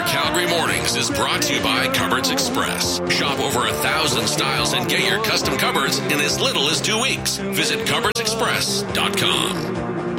Calgary Mornings is brought to you by Cupboards Express. Shop over 1,000 styles and get your custom cupboards in as little as 2 weeks. Visit cupboardsexpress.com.